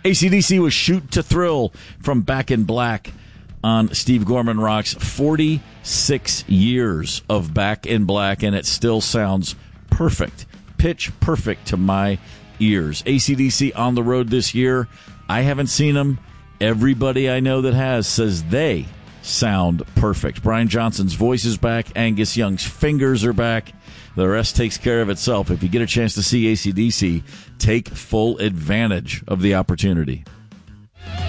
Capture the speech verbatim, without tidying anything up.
A C D C was Shoot to Thrill from Back in Black on Steve Gorman Rocks. forty-six years of Back in Black, and it still sounds perfect. Pitch perfect to my ears. A C D C on the road this year. I haven't seen them. Everybody I know that has says they sound perfect. Brian Johnson's voice is back. Angus Young's fingers are back. The rest takes care of itself. If you get a chance to see A C D C, take full advantage of the opportunity.